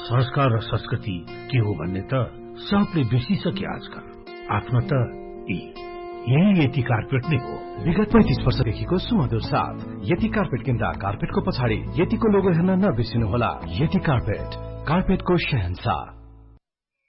संस्कार र संस्कृति के हो भन्ने त सबले बिर्सिसके आजकल। आफ्नो त यही यति कार्पेट नै हो। विगत 35 वर्षदेखिको सुमधुर साथ यति कार्पेट किन्दा कार्पेटको पछाडि यतिको लोगो हेर्न नबिर्सिनुहोला। यति कार्पेटको शहंशाह।